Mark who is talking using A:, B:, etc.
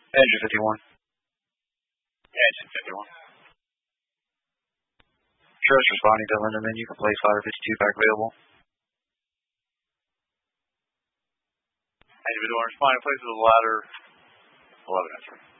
A: Engine 51.
B: Engine 51.
A: Trust responding to Linderman. You can place ladder 52 back available.
B: Engine 51 responding, places the ladder 11 answer.